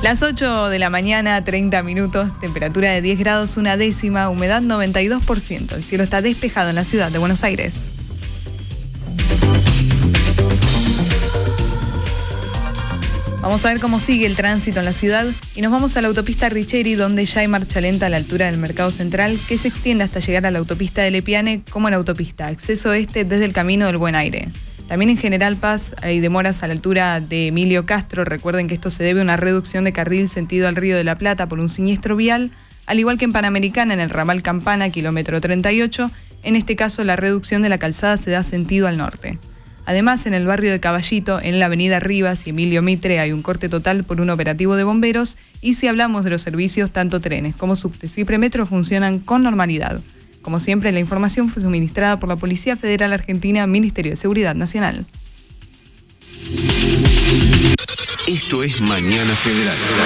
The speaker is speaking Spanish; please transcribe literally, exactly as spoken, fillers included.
Las ocho de la mañana, treinta minutos, temperatura de diez grados, una décima, humedad noventa y dos por ciento. El cielo está despejado en la ciudad de Buenos Aires. Vamos a ver cómo sigue el tránsito en la ciudad y nos vamos a la autopista Richeri, donde ya hay marcha lenta a la altura del Mercado Central, que se extiende hasta llegar a la autopista de Lepiane, como en la autopista Acceso Este desde el Camino del Buen Aire. También en General Paz hay demoras a la altura de Emilio Castro. Recuerden que esto se debe a una reducción de carril sentido al Río de la Plata por un siniestro vial, al igual que en Panamericana en el ramal Campana, kilómetro treinta y ocho. En este caso la reducción de la calzada se da sentido al norte. Además, en el barrio de Caballito, en la avenida Rivas y Emilio Mitre, hay un corte total por un operativo de bomberos. Y si hablamos de los servicios, tanto trenes como subtes y premetro funcionan con normalidad. Como siempre, la información fue suministrada por la Policía Federal Argentina, Ministerio de Seguridad Nacional. Esto es Mañana Federal.